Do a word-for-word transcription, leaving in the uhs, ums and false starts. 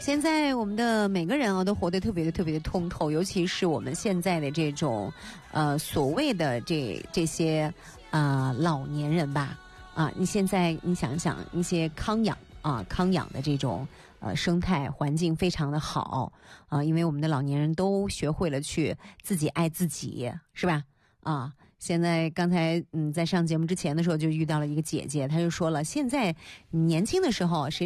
现在我们的每个人啊都活得特别的特别的通透，尤其是我们现在的这种呃所谓的这这些啊、呃、老年人吧啊，你现在你想想一些康养啊康养的这种呃生态环境非常的好啊，因为我们的老年人都学会了去自己爱自己，是吧？啊，现在刚才嗯在上节目之前的时候就遇到了一个姐姐，她就说了，现在年轻的时候谁